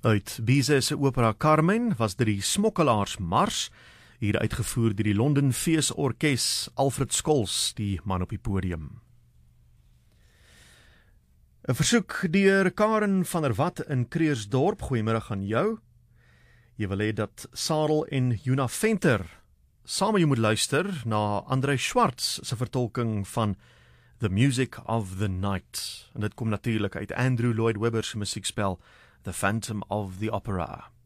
Uit Bizet se opera Carmen was dit die Smokkelaars Mars, hier uitgevoer deur die London Feesorkes, Alfred Scholz, die man op die podium. 'n Versoek deur Karen van der Walt in Kreersdorp, goeiemiddag aan jou. Jy wil hê dat Sarel en Juna Venter saam jy moet luister na André Schwartz se vertolking van The Music of the Night. En dit kom natuurlik uit Andrew Lloyd Webber se musiekspel The Phantom of the Opera.